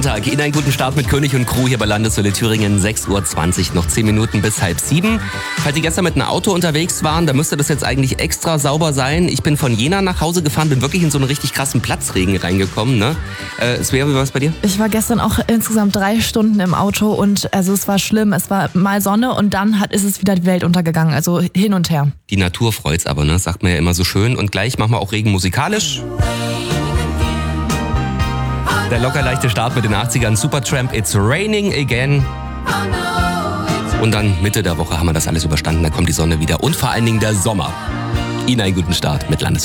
Montag. Ihnen einen guten Start mit König und Crew hier bei Landeswelle Thüringen. 6.20 Uhr, noch 10 Minuten bis 6:30. Falls Sie gestern mit einem Auto unterwegs waren, da müsste das jetzt eigentlich extra sauber sein. Ich bin von Jena nach Hause gefahren, bin wirklich in so einen richtig krassen Platzregen reingekommen. Ne? Svea, wie war es bei dir? Ich war gestern auch insgesamt 3 Stunden im Auto und also es war schlimm. Es war mal Sonne und dann ist es wieder die Welt untergegangen. Also hin und her. Die Natur freut's aber, ne? Sagt man ja immer so schön. Und gleich machen wir auch Regen musikalisch. Der locker leichte Start mit den 80ern. Supertramp, It's Raining Again. Und dann Mitte der Woche haben wir das alles überstanden. Da kommt die Sonne wieder und vor allen Dingen der Sommer. Ihnen einen guten Start mit Landeswelle.